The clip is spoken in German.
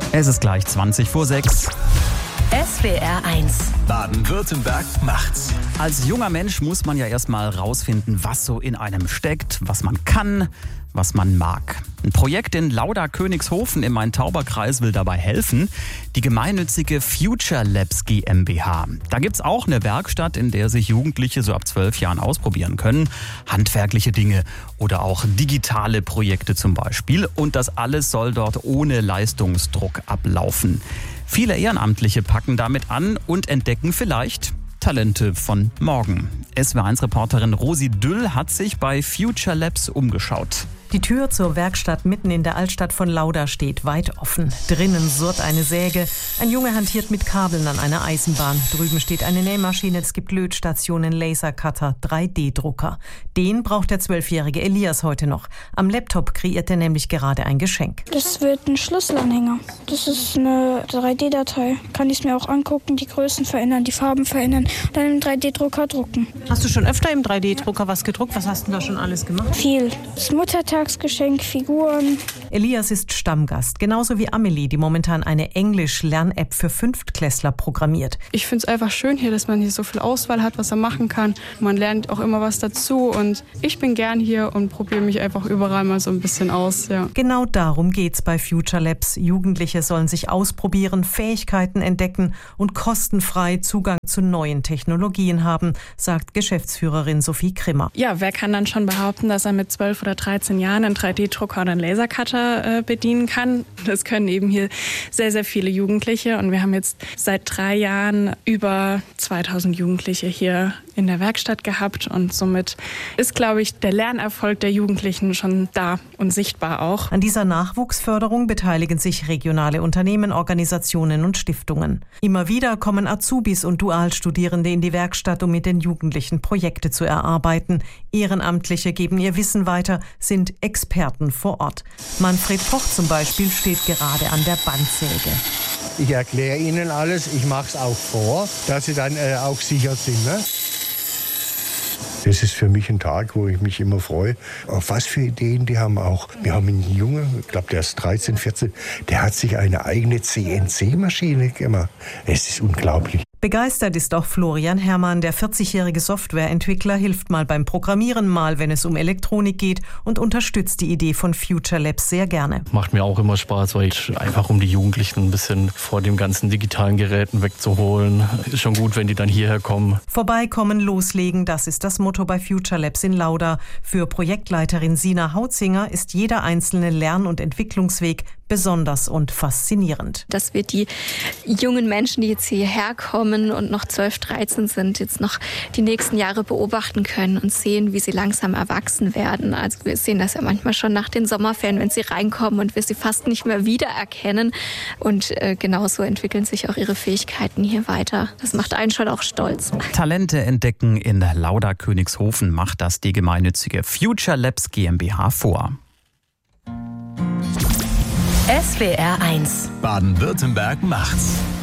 Es ist gleich 20:06. SWR 1. Baden-Württemberg macht's. Als junger Mensch muss man ja erstmal rausfinden, was so in einem steckt, was man kann, was man mag. Ein Projekt in Lauda-Königshofen im Main-Tauber-Kreis will dabei helfen. Die gemeinnützige Future Labs GmbH. Da gibt's auch eine Werkstatt, in der sich Jugendliche so ab 12 Jahren ausprobieren können. Handwerkliche Dinge oder auch digitale Projekte zum Beispiel. Und das alles soll dort ohne Leistungsdruck ablaufen. Viele Ehrenamtliche packen damit an und entdecken vielleicht Talente von morgen. SWR1-Reporterin Rosi Düll hat sich bei Future Labs umgeschaut. Die Tür zur Werkstatt mitten in der Altstadt von Lauda steht weit offen. Drinnen surrt eine Säge. Ein Junge hantiert mit Kabeln an einer Eisenbahn. Drüben steht eine Nähmaschine. Es gibt Lötstationen, Lasercutter, 3D-Drucker. Den braucht der 12-jährige Elias heute noch. Am Laptop kreiert er nämlich gerade ein Geschenk. Das wird ein Schlüsselanhänger. Das ist eine 3D-Datei. Kann ich es mir auch angucken, die Größen verändern, die Farben verändern, dann im 3D-Drucker drucken. Hast du schon öfter im 3D-Drucker was gedruckt? Was hast du da schon alles gemacht? Viel. Das Muttertagsgeschenk, Figuren. Elias ist Stammgast, genauso wie Amelie, die momentan eine Englisch-Lern-App für Fünftklässler programmiert. Ich finde es einfach schön hier, dass man hier so viel Auswahl hat, was er machen kann. Man lernt auch immer was dazu und ich bin gern hier und probiere mich einfach überall mal so ein bisschen aus. Ja. Genau darum geht's bei Future Labs. Jugendliche sollen sich ausprobieren, Fähigkeiten entdecken und kostenfrei Zugang zu neuen Technologien haben, sagt Geschäftsführerin Sophie Krimmer. Ja, wer kann dann schon behaupten, dass er mit 12 oder 13 Jahren einen 3D-Drucker oder einen Lasercutter bedienen kann? Das können eben hier sehr, sehr viele Jugendliche und wir haben jetzt seit 3 Jahren über 2000 Jugendliche hier in der Werkstatt gehabt und somit ist, glaube ich, der Lernerfolg der Jugendlichen schon da und sichtbar auch. An dieser Nachwuchsförderung beteiligen sich regionale Unternehmen, Organisationen und Stiftungen. Immer wieder kommen Azubis und Dualstudierende in die Werkstatt, um mit den Jugendlichen Projekte zu erarbeiten. Ehrenamtliche geben ihr Wissen weiter, sind Experten vor Ort. Manfred Poch zum Beispiel steht gerade an der Bandsäge. Ich erkläre Ihnen alles, ich mache es auch vor, dass Sie dann auch sicher sind. Ne? Das ist für mich ein Tag, wo ich mich immer freue. Auf was für Ideen die haben auch. Wir haben einen Jungen, ich glaube, der ist 13, 14, der hat sich eine eigene CNC-Maschine gemacht. Es ist unglaublich. Begeistert ist auch Florian Herrmann. Der 40-jährige Softwareentwickler hilft mal beim Programmieren, mal wenn es um Elektronik geht und unterstützt die Idee von Future Labs sehr gerne. Macht mir auch immer Spaß, weil ich einfach um die Jugendlichen ein bisschen vor den ganzen digitalen Geräten wegzuholen. Ist schon gut, wenn die dann hierher kommen. Vorbeikommen, loslegen, das ist das Motto bei Future Labs in Lauda. Für Projektleiterin Sina Hautzinger ist jeder einzelne Lern- und Entwicklungsweg besonders und faszinierend. Dass wir die jungen Menschen, die jetzt hierher kommen und noch 12, 13 sind, jetzt noch die nächsten Jahre beobachten können und sehen, wie sie langsam erwachsen werden. Also wir sehen das ja manchmal schon nach den Sommerferien, wenn sie reinkommen und wir sie fast nicht mehr wiedererkennen. Und genauso entwickeln sich auch ihre Fähigkeiten hier weiter. Das macht einen schon auch stolz. Talente entdecken in Lauda-Königshofen macht das die gemeinnützige Future Labs GmbH vor. SWR 1. Baden-Württemberg macht's.